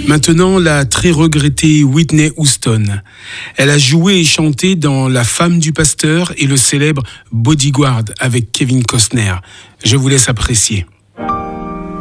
Maintenant, la très regrettée Whitney Houston. Elle a joué et chanté dans La femme du pasteur et le célèbre Bodyguard avec Kevin Costner. Je vous laisse apprécier.